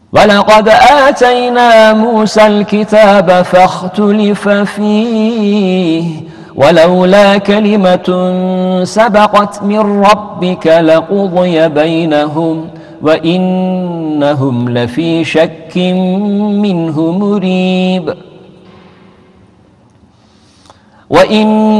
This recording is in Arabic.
ولقد آتينا موسى الكتاب فاختلف فيه ولولا كلمة سبقت من ربك لقضي بينهم وإنهم لفي شك منه مريب.